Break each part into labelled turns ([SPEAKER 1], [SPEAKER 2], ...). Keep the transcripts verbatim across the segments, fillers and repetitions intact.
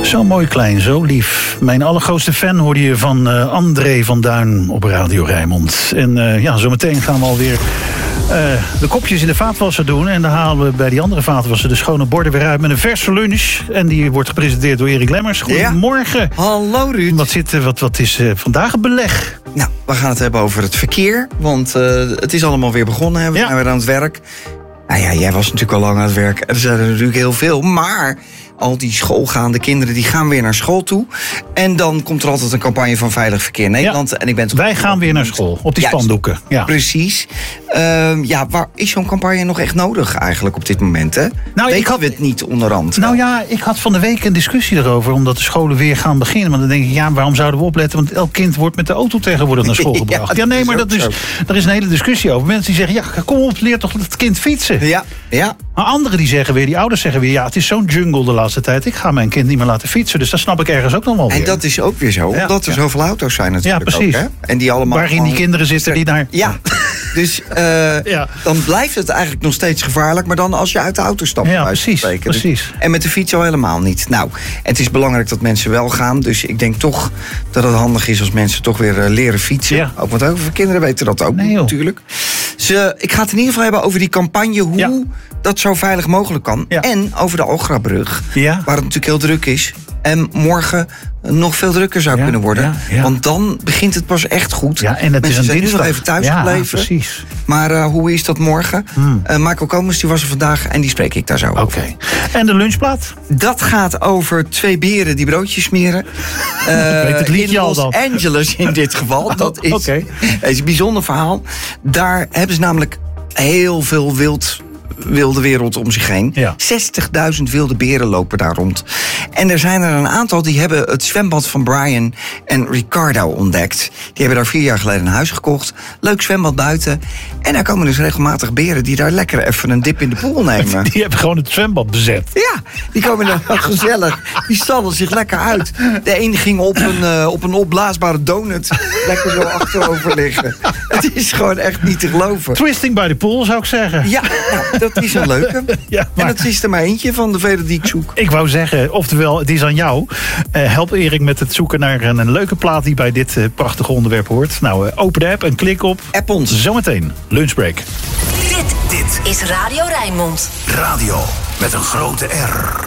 [SPEAKER 1] Zo mooi klein, zo lief. Mijn allergrootste fan hoorde je van uh, André van Duin op Radio Rijnmond. En uh, ja, zometeen gaan we alweer uh, de kopjes in de vaatwasser doen. En dan halen we bij die andere vaatwasser de schone borden weer uit met een verse lunch. En die wordt gepresenteerd door Erik Lemmers. Goedemorgen.
[SPEAKER 2] Ja. Hallo Ruud.
[SPEAKER 1] Wat, zit, wat, wat is uh, vandaag het beleg?
[SPEAKER 2] Nou, we gaan het hebben over het verkeer. Want uh, het is allemaal weer begonnen. We ja. zijn weer aan het werk. Nou ja, jij was natuurlijk al lang aan het werk. Er zijn er natuurlijk heel veel. Maar al die schoolgaande kinderen die gaan weer naar school toe. En dan komt er altijd een campagne van Veilig Verkeer Nederland.
[SPEAKER 1] Ja.
[SPEAKER 2] En ik ben
[SPEAKER 1] Wij gaan weer naar school, op die
[SPEAKER 2] Juist,
[SPEAKER 1] spandoeken. Ja.
[SPEAKER 2] Precies. Uh, ja, waar is zo'n campagne nog echt nodig eigenlijk op dit moment? Hè? Nou, Weten ik had, we het niet onderhand?
[SPEAKER 1] Nou ja, ik had van de week een discussie erover. Omdat de scholen weer gaan beginnen. Want dan denk ik, ja, waarom zouden we opletten? Want elk kind wordt met de auto tegenwoordig naar school gebracht. ja, ja, nee, maar dat is, er is een hele discussie over. Mensen die zeggen, ja, kom op, leer toch het kind fietsen.
[SPEAKER 2] Ja, ja.
[SPEAKER 1] Maar anderen die zeggen weer, die ouders zeggen weer, ja, het is zo'n jungle de laatste tijd. Ik ga mijn kind niet meer laten fietsen. Dus dat snap ik ergens ook nog wel weer.
[SPEAKER 2] En dat is ook weer zo,
[SPEAKER 1] ja,
[SPEAKER 2] omdat er
[SPEAKER 1] ja.
[SPEAKER 2] zoveel auto's zijn natuurlijk.
[SPEAKER 1] Ja, precies.
[SPEAKER 2] Ook, hè? En die allemaal
[SPEAKER 1] waarin
[SPEAKER 2] gewoon...
[SPEAKER 1] die kinderen zitten die naar...
[SPEAKER 2] Ja, dus uh, ja. dan blijft het eigenlijk nog steeds gevaarlijk. Maar dan als je uit de auto stapt.
[SPEAKER 1] Ja, precies, precies.
[SPEAKER 2] Dus, en met de fiets al helemaal niet. Nou, het is belangrijk dat mensen wel gaan. Dus ik denk toch dat het handig is als mensen toch weer uh, leren fietsen. Ja. Ook, want heel veel kinderen weten dat ook nee, niet, natuurlijk. Dus, uh, ik ga het in ieder geval hebben over die campagne. Hoe ja. dat zo veilig mogelijk kan. Ja. En over de Ograbrug. Ja. Waar het natuurlijk heel druk is. En morgen nog veel drukker zou ja, kunnen worden. Ja, ja. Want dan begint het pas echt goed.
[SPEAKER 1] Ja, en het
[SPEAKER 2] Mensen
[SPEAKER 1] is een
[SPEAKER 2] zijn
[SPEAKER 1] dinsdag.
[SPEAKER 2] nu nog even thuis
[SPEAKER 1] ja,
[SPEAKER 2] gebleven.
[SPEAKER 1] Precies.
[SPEAKER 2] Maar uh, hoe is dat morgen? Hmm. Uh, Michael Komens die was er vandaag en die spreek ik daar zo over.
[SPEAKER 1] Oké. Okay. En de lunchplaat?
[SPEAKER 2] Dat gaat over twee beren die broodjes smeren.
[SPEAKER 1] Uh, ik weet het liedje
[SPEAKER 2] in Los
[SPEAKER 1] al dan.
[SPEAKER 2] Angeles in dit geval. Dat is,
[SPEAKER 1] okay.
[SPEAKER 2] is een bijzonder verhaal. Daar hebben ze namelijk heel veel wild... wilde wereld om zich heen. Ja. zestigduizend wilde beren lopen daar rond. En er zijn er een aantal die hebben het zwembad van Brian en Ricardo ontdekt. Die hebben daar vier jaar geleden een huis gekocht. Leuk zwembad buiten. En daar komen dus regelmatig beren die daar lekker even een dip in de pool nemen.
[SPEAKER 1] Die hebben gewoon het zwembad bezet.
[SPEAKER 2] Ja, die komen daar gezellig. Die stallen zich lekker uit. De een ging op een, uh, op een opblaasbare donut lekker zo achterover liggen. Het is gewoon echt niet te geloven.
[SPEAKER 1] Twisting by the pool, zou ik zeggen.
[SPEAKER 2] Ja, nou, dat is een leuke. Ja, maar... En het is er maar eentje van de vele die ik zoek.
[SPEAKER 1] Ik wou zeggen, oftewel, het is aan jou. Uh, help Erik met het zoeken naar een, een leuke plaat die bij dit uh, prachtige onderwerp hoort. Nou, uh, open de app en klik op.
[SPEAKER 2] App ons.
[SPEAKER 1] Zometeen, lunchbreak.
[SPEAKER 3] Dit, dit is Radio Rijnmond.
[SPEAKER 4] Radio met een grote R.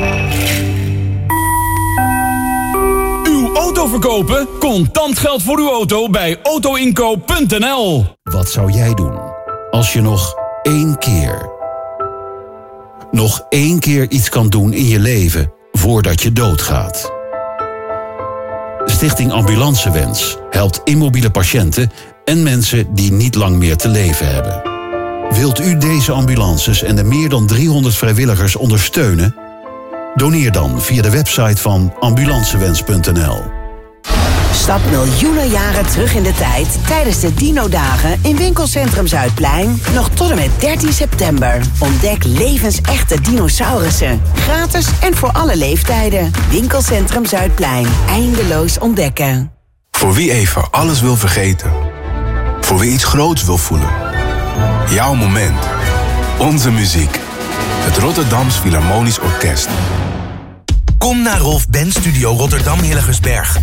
[SPEAKER 5] Uw auto verkopen? Contant geld voor uw auto bij autoinkoop punt n l.
[SPEAKER 6] Wat zou jij doen als je nog één keer... nog één keer iets kan doen in je leven voordat je doodgaat? Stichting Ambulancewens helpt immobiele patiënten en mensen die niet lang meer te leven hebben. Wilt u deze ambulances en de meer dan driehonderd vrijwilligers ondersteunen? Doneer dan via de website van ambulancewens punt n l.
[SPEAKER 7] Stap miljoenen jaren terug in de tijd tijdens de Dino-dagen in Winkelcentrum Zuidplein. Nog tot en met dertien september. Ontdek levensechte dinosaurussen. Gratis en voor alle leeftijden. Winkelcentrum Zuidplein. Eindeloos ontdekken.
[SPEAKER 8] Voor wie even alles wil vergeten. Voor wie iets groots wil voelen. Jouw moment. Onze muziek. Het Rotterdams Philharmonisch Orkest.
[SPEAKER 4] Kom naar Rolf Benz Studio Rotterdam Hillegersberg.